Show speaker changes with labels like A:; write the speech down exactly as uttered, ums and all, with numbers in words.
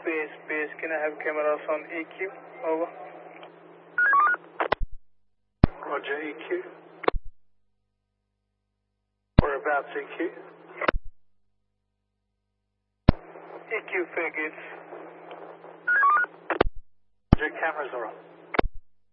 A: base, base, can I have cameras on E Q? Over.
B: Roger, E Q. Whereabouts E Q?
A: E Q figures.
B: Roger, cameras are on.